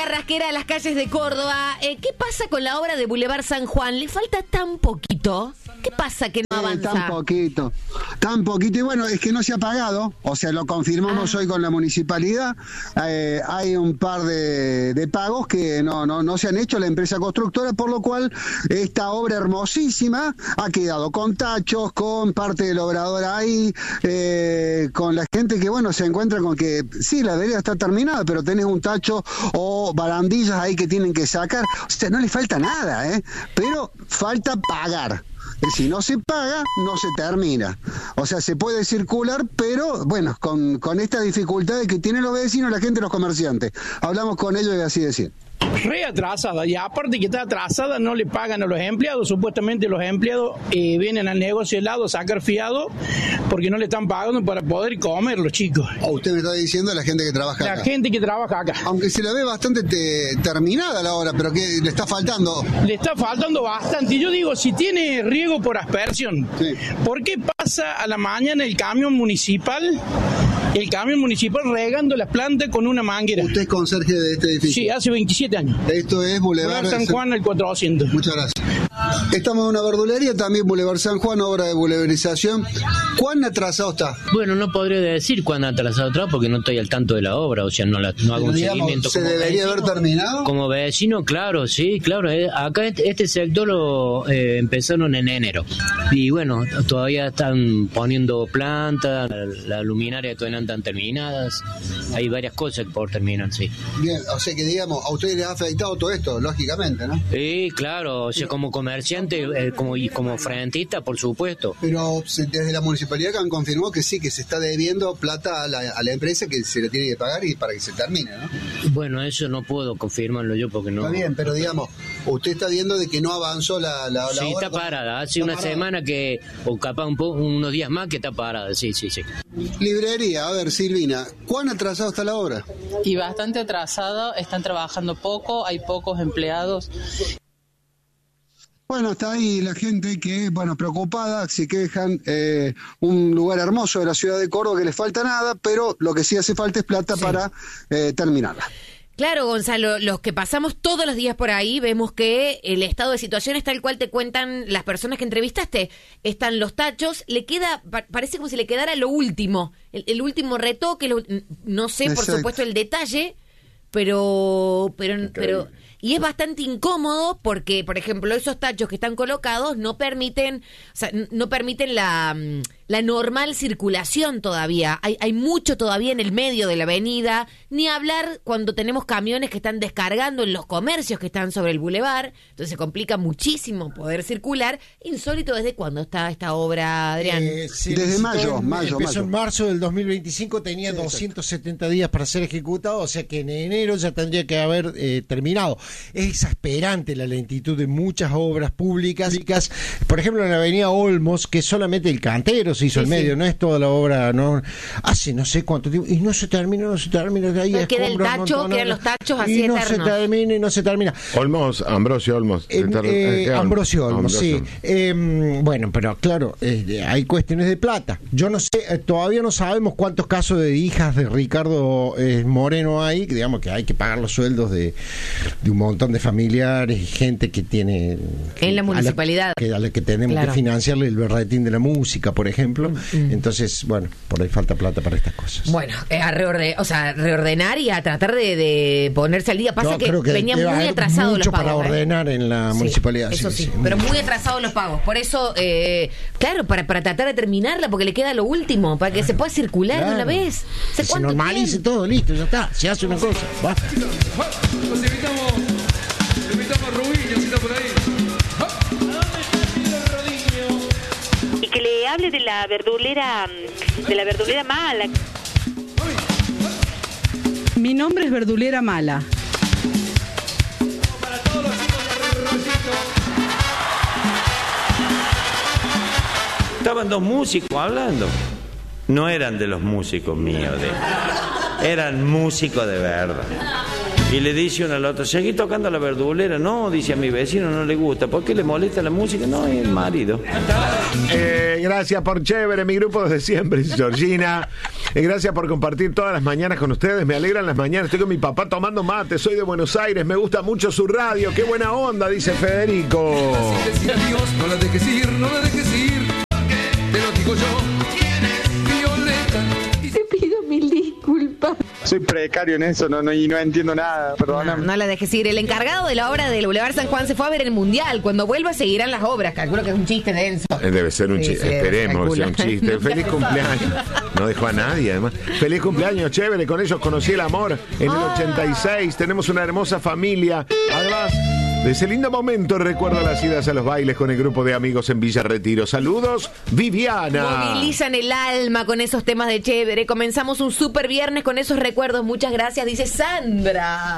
rasquera de las calles de Córdoba. ¿Qué pasa con la obra de Boulevard San Juan? ¿Le falta tan poquito? ¿Qué pasa que no avanza? Tan poquito. Y bueno, es que no se ha pagado. O sea, lo confirmamos hoy con la municipalidad. Hay un par de pagos que no se han hecho la empresa constructora, por lo cual esta obra hermosísima ha quedado con tachos, con parte del obrador ahí, con la gente que, bueno, se encuentra con que sí, la vereda está terminada, pero tenés un tacho o barandillas ahí que tienen que sacar. O sea, no le falta nada, pero falta pagar. Si no se paga, no se termina. O sea, se puede circular, pero bueno, con estas dificultades que tienen los vecinos, la gente, los comerciantes. Hablamos con ellos y así decir. Re atrasada, y aparte que está atrasada, no le pagan a los empleados. Supuestamente los empleados vienen al negocio helado a sacar fiado porque no le están pagando para poder comer los chicos. Usted me está diciendo la gente que trabaja acá. La gente que trabaja acá. Aunque se la ve bastante terminada la obra, pero que le está faltando. Le está faltando bastante. Y yo digo, si tiene riego por aspersión, sí, ¿por qué pasa a la mañana el camión municipal regando las plantas con una manguera? ¿Usted es conserje de este edificio? Sí, hace 27 años. Esto es Boulevard San Juan, el 400. Muchas gracias. Estamos en una verdulería, también Boulevard San Juan, obra de boulevarización. ¿Cuán atrasado está? Bueno, no podría decir cuán atrasado está porque no estoy al tanto de la obra, o sea, no hago un seguimiento. ¿Se debería haber terminado? Como vecino, claro, sí, claro. Acá este sector lo empezaron en enero. Y bueno, todavía están poniendo plantas, las luminarias todavía no están terminadas. Hay varias cosas por terminar, sí. Bien, o sea que digamos, a ustedes les ha afectado todo esto, lógicamente, ¿no? Sí, claro, o sea, como comerciante como frentista, por supuesto. Pero desde la municipalidad han confirmado que sí, que se está debiendo plata a la empresa, que se le tiene que pagar y para que se termine, ¿no? Bueno, eso no puedo confirmarlo yo porque no... Está bien, pero digamos, usted está viendo de que no avanzó la sí, obra. Está parada, hace una semana que, o capaz unos días más que está parada, sí. Librería, a ver, Silvina, ¿cuán atrasado está la obra? Y bastante atrasado, están trabajando poco, hay pocos empleados. Bueno, está ahí la gente que, bueno, preocupada, se quejan, un lugar hermoso de la ciudad de Córdoba que les falta nada, pero lo que sí hace falta es plata para terminarla. Claro, Gonzalo, los que pasamos todos los días por ahí vemos que el estado de situación es tal cual te cuentan las personas que entrevistaste. Están los tachos, parece como si le quedara lo último, el último retoque, no sé, por supuesto, el detalle, pero y es bastante incómodo porque, por ejemplo, esos tachos que están colocados no permiten la normal circulación todavía. Hay mucho todavía en el medio de la avenida, ni hablar cuando tenemos camiones que están descargando en los comercios que están sobre el bulevar, entonces se complica muchísimo poder circular. Insólito, ¿desde cuándo está esta obra, Adrián? Desde mayo. Empezó en marzo del 2025, tenía 270 días para ser ejecutado, o sea que en enero ya tendría que haber terminado. Es exasperante la lentitud de muchas obras públicas. Por ejemplo, en la avenida Olmos, que solamente el cantero se hizo el medio, no es toda la obra, no hace no sé cuánto tiempo, y no se termina, de ahí queda el tacho, quedan los tachos así eternos. No se termina. Ambrosio Olmos. Ambrosio Olmos, sí. Bueno, pero claro, hay cuestiones de plata. Yo no sé, todavía no sabemos cuántos casos de hijas de Ricardo Moreno hay, digamos que hay que pagar los sueldos de un montón de familiares y gente que tiene en la municipalidad a la que tenemos que financiarle el berretín de la música, por ejemplo. Entonces, bueno, por ahí falta plata para estas cosas. Bueno, a reordenar y a tratar de ponerse al día. Pasa que venían muy atrasados los pagos. Para ordenar en la municipalidad. Eso sí, pero muy atrasados los pagos. Por eso, claro, para tratar de terminarla, porque le queda lo último, para que se pueda circular de una vez. Se normalice todo, listo, ya está. Se hace una cosa. Basta. Los invitamos a Rubinho, si está por ahí. Y que le hable de la verdulera Mala. Mi nombre es Verdulera Mala. Para todos los chicos de Rosito. Estaban dos músicos hablando. No eran de los músicos míos, eran músicos de verdad. Y le dice uno al otro, seguí tocando la verdulera. No, dice, a mi vecino no le gusta. ¿Por qué le molesta la música? No, es el marido. Gracias por chévere, mi grupo desde siempre, dice Georgina. Gracias por compartir todas las mañanas con ustedes. Me alegran las mañanas. Estoy con mi papá tomando mate. Soy de Buenos Aires. Me gusta mucho su radio. Qué buena onda, dice Federico. Decir adiós, no la dejes ir, no la dejes ir. Te lo digo yo. Violeta. Te pido mil disculpas. Soy precario en eso, no entiendo nada, perdóname. No la dejes ir. El encargado de la obra del Boulevard San Juan se fue a ver el Mundial. Cuando vuelva seguirán las obras. Calculo que es un chiste denso. Debe ser un chiste. Esperemos que sea un chiste. Feliz cumpleaños. No dejó a nadie, además. Feliz cumpleaños, chévere. Con ellos conocí el amor en el 86. Tenemos una hermosa familia. Además, de ese lindo momento recuerdo las idas a los bailes con el grupo de amigos en Villa Retiro. Saludos, Viviana. Movilizan el alma con esos temas de chévere. Comenzamos un super viernes con esos recuerdos. Muchas gracias, dice Sandra.